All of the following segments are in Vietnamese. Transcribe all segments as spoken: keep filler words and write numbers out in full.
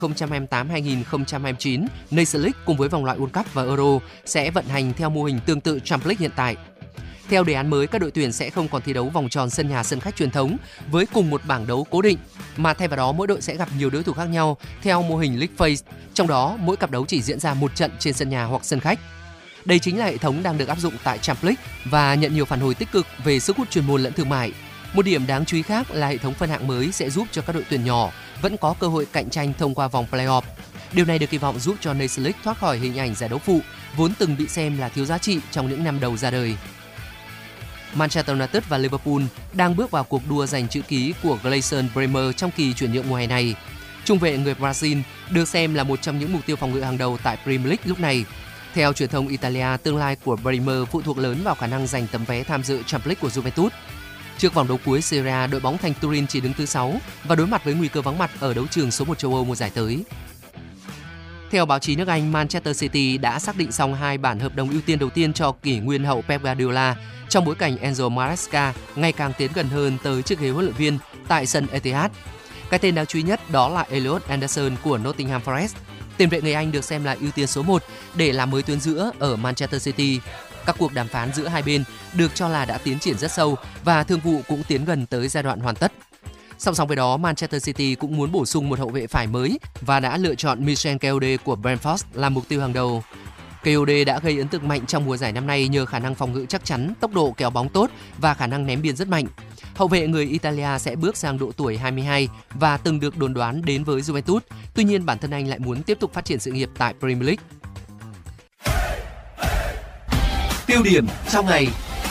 không hai tám hai không hai chín, Nations League cùng với vòng loại World Cup và Euro sẽ vận hành theo mô hình tương tự Champions League hiện tại. Theo đề án mới, các đội tuyển sẽ không còn thi đấu vòng tròn sân nhà sân khách truyền thống với cùng một bảng đấu cố định, mà thay vào đó mỗi đội sẽ gặp nhiều đối thủ khác nhau theo mô hình League Phase, trong đó mỗi cặp đấu chỉ diễn ra một trận trên sân nhà hoặc sân khách. Đây chính là hệ thống đang được áp dụng tại Champions League và nhận nhiều phản hồi tích cực về sức hút chuyên môn lẫn thương mại. Một điểm đáng chú ý khác là hệ thống phân hạng mới sẽ giúp cho các đội tuyển nhỏ vẫn có cơ hội cạnh tranh thông qua vòng play-off. Điều này được kỳ vọng giúp cho Nations League thoát khỏi hình ảnh giải đấu phụ vốn từng bị xem là thiếu giá trị trong những năm đầu ra đời. Manchester United và Liverpool đang bước vào cuộc đua giành chữ ký của Gleison Bremer trong kỳ chuyển nhượng mùa hè này. Trung vệ người Brazil được xem là một trong những mục tiêu phòng ngự hàng đầu tại Premier League lúc này. Theo truyền thông Italia, tương lai của Bremer phụ thuộc lớn vào khả năng giành tấm vé tham dự Champions League của Juventus. Trước vòng đấu cuối Serie A, đội bóng thành Turin chỉ đứng thứ sáu và đối mặt với nguy cơ vắng mặt ở đấu trường số một châu Âu mùa giải tới. Theo báo chí nước Anh, Manchester City đã xác định xong hai bản hợp đồng ưu tiên đầu tiên cho kỷ nguyên hậu Pep Guardiola trong bối cảnh Enzo Maresca ngày càng tiến gần hơn tới chiếc ghế huấn luyện viên tại sân Etihad. Cái tên đáng chú ý nhất đó là Elliot Anderson của Nottingham Forest. Tiền vệ người Anh được xem là ưu tiên số một để làm mới tuyến giữa ở Manchester City. Các cuộc đàm phán giữa hai bên được cho là đã tiến triển rất sâu và thương vụ cũng tiến gần tới giai đoạn hoàn tất. Song song với đó, Manchester City cũng muốn bổ sung một hậu vệ phải mới và đã lựa chọn Michel Kayode của Brentford làm mục tiêu hàng đầu. Kayode đã gây ấn tượng mạnh trong mùa giải năm nay nhờ khả năng phòng ngự chắc chắn, tốc độ kéo bóng tốt và khả năng ném biên rất mạnh. Hậu vệ người Italia sẽ bước sang độ tuổi hai mươi hai và từng được đồn đoán đến với Juventus. Tuy nhiên, bản thân anh lại muốn tiếp tục phát triển sự nghiệp tại Premier League. Tiêu điểm trong ngày.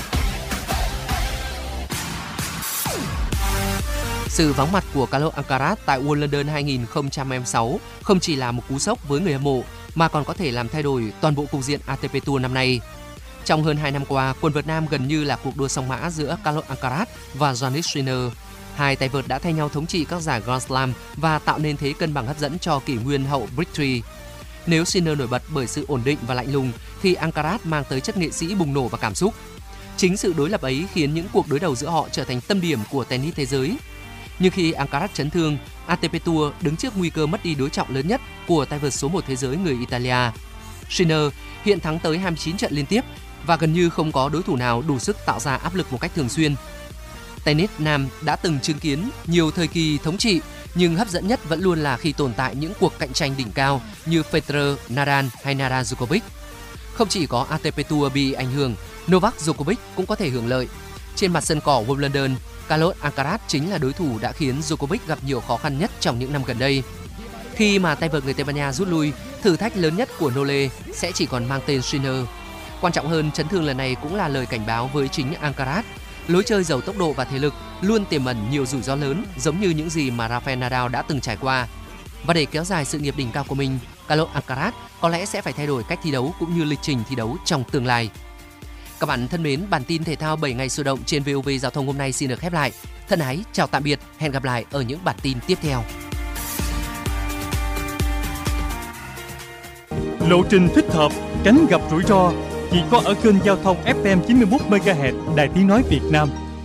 Sự vắng mặt của Carlos Alcaraz tại World London hai không hai sáu không chỉ là một cú sốc với người hâm mộ mà còn có thể làm thay đổi toàn bộ cục diện a tê pê Tour năm nay. Trong hơn hai năm qua, quần vợt nam gần như là cuộc đua song mã giữa Carlos Alcaraz và Jannik Sinner. Hai tay vợt đã thay nhau thống trị các giải Grand Slam và tạo nên thế cân bằng hấp dẫn cho kỷ nguyên hậu Brickley. Nếu Sinner nổi bật bởi sự ổn định và lạnh lùng, thì Alcaraz mang tới chất nghệ sĩ bùng nổ và cảm xúc. Chính sự đối lập ấy khiến những cuộc đối đầu giữa họ trở thành tâm điểm của tennis thế giới. Nhưng khi Alcaraz chấn thương, a tê pê Tour đứng trước nguy cơ mất đi đối trọng lớn nhất của tay vợt số một thế giới người Italia. Sinner hiện thắng tới hai mươi chín trận liên tiếp và gần như không có đối thủ nào đủ sức tạo ra áp lực một cách thường xuyên. Tennis nam đã từng chứng kiến nhiều thời kỳ thống trị, nhưng hấp dẫn nhất vẫn luôn là khi tồn tại những cuộc cạnh tranh đỉnh cao như Federer, Nadal hay Nadal Djokovic. Không chỉ có a tê pê Tour bị ảnh hưởng, Novak Djokovic cũng có thể hưởng lợi. Trên mặt sân cỏ World London, Carlos Alcaraz chính là đối thủ đã khiến Djokovic gặp nhiều khó khăn nhất trong những năm gần đây. Khi mà tay vợt người Tây Ban Nha rút lui, thử thách lớn nhất của Nole sẽ chỉ còn mang tên Sinner. Quan trọng hơn, chấn thương lần này cũng là lời cảnh báo với chính Alcaraz. Lối chơi giàu tốc độ và thể lực luôn tiềm ẩn nhiều rủi ro lớn, giống như những gì mà Rafael Nadal đã từng trải qua. Và để kéo dài sự nghiệp đỉnh cao của mình, Carlos Alcaraz có lẽ sẽ phải thay đổi cách thi đấu cũng như lịch trình thi đấu trong tương lai. Các bạn thân mến, bản tin thể thao bảy ngày sôi động trên vê o vê Giao thông hôm nay xin được khép lại. Thân ái, chào tạm biệt, hẹn gặp lại ở những bản tin tiếp theo. Lộ trình thích hợp, tránh gặp rủi ro chỉ có ở kênh giao thông ép em chín mươi mốt mê ga héc Đài Tiếng nói Việt Nam.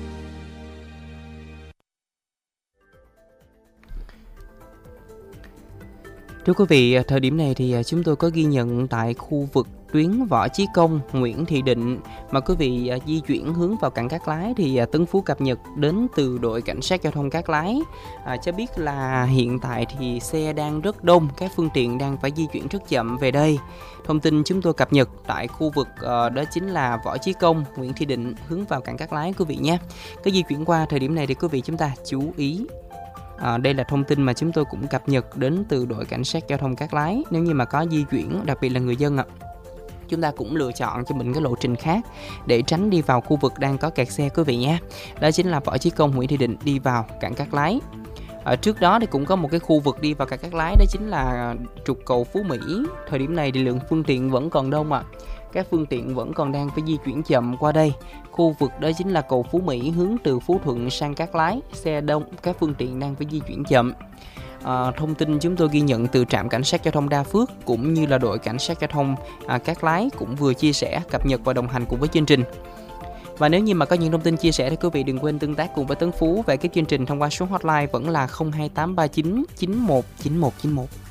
Thưa quý vị, thời điểm này thì chúng tôi có ghi nhận tại khu vực tuyến Võ Chí Công, Nguyễn Thị Định mà quý vị di chuyển hướng vào cảng Cát Lái thì Tấn Phú cập nhật đến từ đội cảnh sát giao thông Cát Lái à, cho biết là hiện tại thì xe đang rất đông, các phương tiện đang phải di chuyển rất chậm về đây. Thông tin chúng tôi cập nhật tại khu vực uh, đó chính là Võ Chí Công, Nguyễn Thị Định hướng vào cảng Cát Lái quý vị nhé. Cái di chuyển qua thời điểm này thì quý vị chúng ta chú ý. À, đây là thông tin mà chúng tôi cũng cập nhật đến từ đội cảnh sát giao thông Cát Lái. Nếu như mà có di chuyển, đặc biệt là người dân ạ, chúng ta cũng lựa chọn cho mình cái lộ trình khác để tránh đi vào khu vực đang có kẹt xe quý vị nhé. Đó chính là Võ Chí Công, Nguyễn Thị Định đi vào cảng Cát Lái. Ở trước đó thì cũng có một cái khu vực đi vào cảng Cát Lái, đó chính là trục cầu Phú Mỹ. Thời điểm này thì lượng phương tiện vẫn còn đông ạ. Các phương tiện vẫn còn đang phải di chuyển chậm qua đây. Khu vực đó chính là cầu Phú Mỹ hướng từ Phú Thuận sang Cát Lái, xe đông, các phương tiện đang phải di chuyển chậm. À, thông tin chúng tôi ghi nhận từ trạm cảnh sát giao thông Đa Phước cũng như là đội cảnh sát giao thông à, Cát Lái cũng vừa chia sẻ, cập nhật và đồng hành cùng với chương trình. Và nếu như mà có những thông tin chia sẻ thì quý vị đừng quên tương tác cùng với Tấn Phú về cái chương trình thông qua số hotline vẫn là không hai tám ba chín chín một chín một chín một.